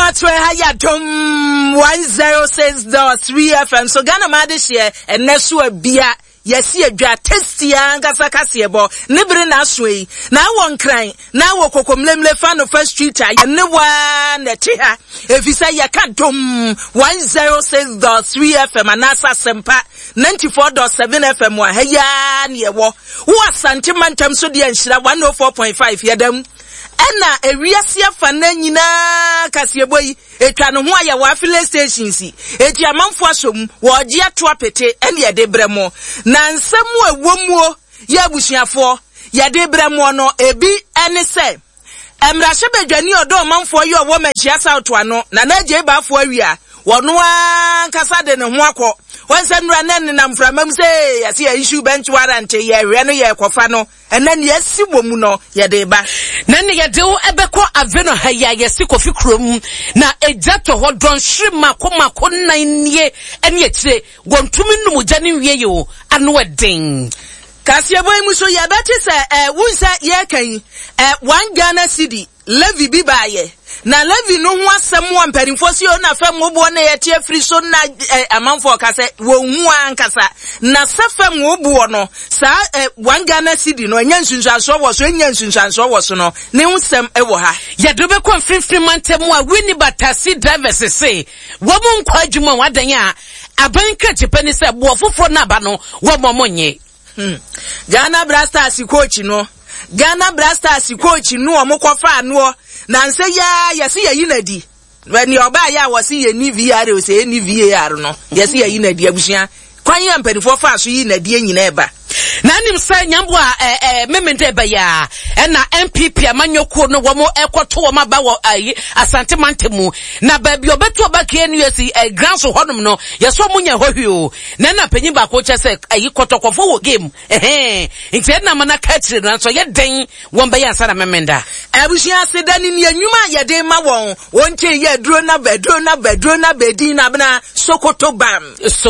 Matwe haya dom 106.3 FM. So Ghana madishye enesu bia yesi adwa testia ngasa kasebo nibre na asoi na won kran na wo kokomlemle fa no first street ne wa na teha efisa yaka dom 106.3 FM anasa sempa 94.7 FM wa haya ne wo wo santimantam so de anhira 104.5 yedam ena ewiase afa na nyina kasebo yi etwa no ho aya wa filling stations eti amanfo asom wo gye ato apete ene ye de bremo na nsemu awomuo ya abusuafo ye de bremo no ebi ene se emrahye badwani odo manfo ye owo manhia south ano na naje baafo awia wono ankasa de ne ho akọ wansa nura nan na mframam se yase ya issue bench warrant ye hwe no ye kofa no ena ne yasi bomu no ye de ba na ne ye de wo ebekọ aveno ha ya yesi kofi krom na ejato ho don hwima komako nan nie ene etire wontumi num gya ne wie ye o ano eden kasieboy muso ya beti se wunsa ye kan 1 Ghana cedi Levi bi baye na Levi no ho asem wo mpanimfo si o na fam obo na ye tie free so na amanfo kase wo hu ankasa na sefam obo no sa 1 Ghana cedi no nya nsunsuanso wo so nya nsunsuanso wo so no ne nsem e wo ha ye do be konfirm mantemu a wini batasi drivers say wo mo nkwa adwuma wadan a abanka chepani se bo foforo na ba no wo momonye Ghana Blasters coach no Ghana Blasters coach no omokofa no na nse ya yesi ya yinadi when you oba ya wasi ye ni VR o se ni VAR no yesi ya yinadi abusia kwan ya mpanifo fa so yinadi enyina eba na nim sa nyambo a memende ba ya na MPP amanyoko no wo mo ekoto wo maba wo ayi asante mantemu na ba bi obeto obaka enu yesi grand so honum no yeso munya hohio na panyin ba ko chese ayi kotokofo wo game nti na mana katire na so ye den won ba ya sana memenda abusia sedani ni anwuma ye den ma won che ye duro na bedi na bna Sokoto bam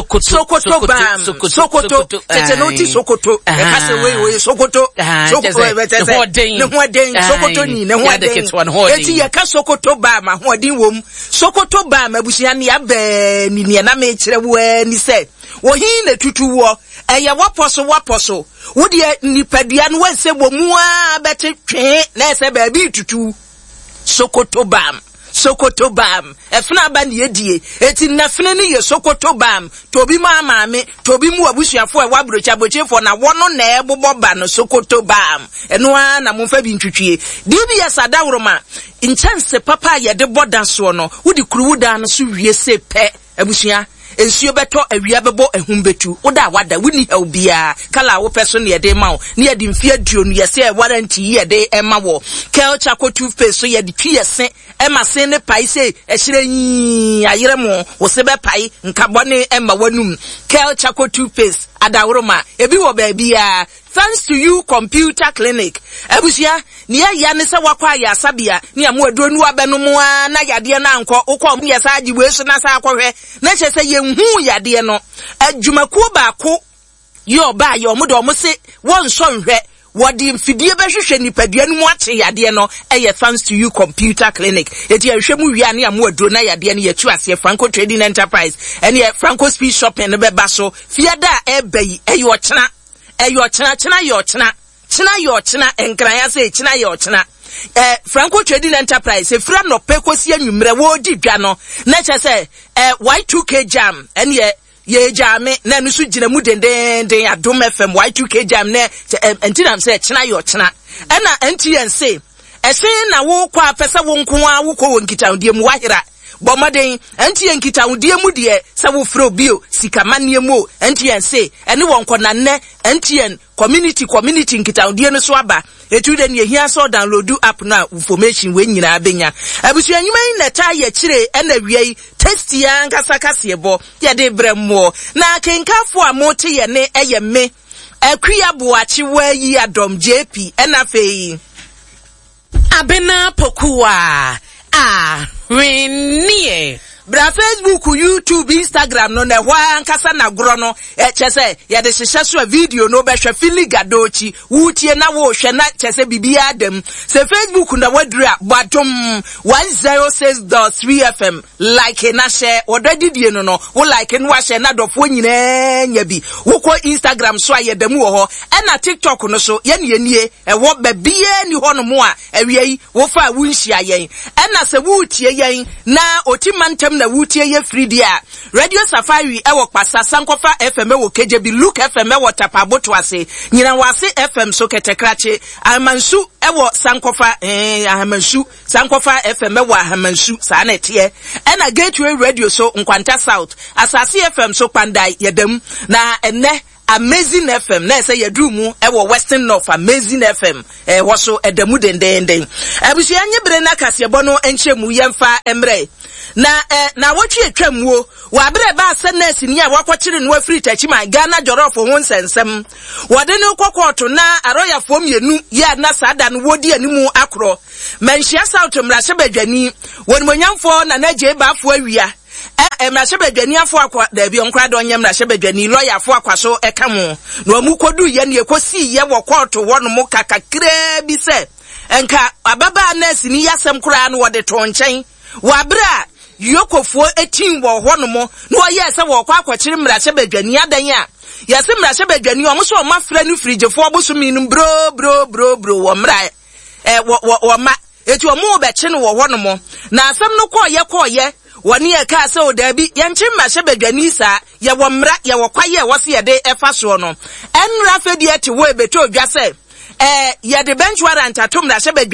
Sokoto tete no ti Sokoto e kase we Sokoto ne hoden Sokoto ni ne hoden eti ye ka Sokoto bam hoden wom Sokoto bam abusia ne aba ni ne na me kire wo ani se wo hin na tutu wo eye waposo wo de nipadua no wanse bomu a bete twe na ese ba bi tutu Sokoto bam efna ba ne edie eti na fene ne ye Sokoto bam tobi ma maame tobi mu abusuafo e wabrocha bochefo na wono na ebobo ba no Sokoto bam eno a na momfa bi ntwetwe DBS adawroma inchanse papa ye de boda so no wudi kuruwuda no so wie se pe abusua ensuo beto awia bebo ehumbetu oda wada wuni obia kala wo person ye de mawo ne ye de mfia duo no ye se warranty ye de emawo Kelcha ko toothpaste so ye de twiyese ema se ne pai se ehire ayere mo wo se be pai nkabone ema wanum Kelcha ko toothpaste adawroma ebi wo ba bia thanks to you computer clinic abusia ne ya ne se wakwa ya sabia ne ya mo adonu abenu mo na yade na anko uko ye sa agiwe so na sa akohwe na che se ye hu yade no adwumakuo ba ko yo ba yo mo do mo se won so nhwe wodi mfidie behwehwe nipadua no mu ache yade no eye thanks to you computer clinic eti ahwe mu wia ne ya mo aduru na yade no ye tuase Franco Trading Enterprise ene Franco Speed Shopping ne beba so fiada ebayi eyo chena enkranya se chena yo chena Franco Trading Enterprise efra no pekosi anwumre wo di dwa no na che se Y2K jam ene ye jame na nusu gina mu denden Adom FM Y2K jam ne entinam se chena yo chena ena NTN se esen na wo kwa pesa wo nko a wo ko nkitaudie mu wahira bomaden enti enkitaudie mu de se wo fro bio sikamanie mu enti ense ene wonko na ne enti en community nkitaudie no so aba etu de ne hia so download app na information we nyina abenya abusu anyuma na ta ye kire ena wiei test ya ngasa kasebo ye de bremmo na kenkafo amote ye ne eye me akua boachi wa yi Adom JP ena fei abena pokua Winnie bra Facebook, YouTube, Instagram no na hwa nkasa na gro no chese ye de hihye so video no be hwe filigadochi wutie na wo hwe na chese bibia adam se Facebook na wadura batom 106.3 FM like na share odadidie no wo like no wa share na dofo nyina nya bi wo ko Instagram so ayedam wo ho e na TikTok no so ye ne nie e wo babie ni ho no mo a awie wo fa wunhia yen e na se wutie yen na otimantem na wutie ye free dia Radio Safari e wo Kpasa Sankofa FM e wo Kejebi Look FM e wo Tapaboto ase nyina wase FM so ketekrache Amansu e wo Sankofa Amansu Sankofa FM e wo Amansu sa na tie e na Gateway Radio so Nkwanta South Asase FM so Pandai yedam na enne Amazing FM na say yedrumu e wo Western North Amazing FM wo so edamu dendenden abusia nye bre na kasebo no enchemu yemfa emre na wotwe atwamwo wa bre ba senesi ni a wakwakire no afiri tachima Ghana jorofo ho nsensem wode ne kokoto na aroya fo mienu ya na sada no wodi animu akro manhia South mrahye badwani wonmonyamfo na naje ba afo awia mrahye badwani afo akwa da bi onkra do nyem mrahye badwani lawyer afo akwa so eka mo na omukodu ye ne ekosi ye wo koto wono mo kakakra bi se enka ababa nesi ni yasem kura no wode to nchen wa bra yokofuo etin wo honomo no ye se wo kwa akwakire mrahye badwani adan a yase mrahye badwani o mo so ma fra no frigefo obosumi no bro wo mra wo ma eti o mo be kye no wo honomo na asem no koye woni e ka se o da bi ye nchi mrahye badwani sa ye wo mra ye wo kwaye wo se ye de efa so no enra fedi eti wo ebeto odwa se ye de bench warrant atom mrahye badwani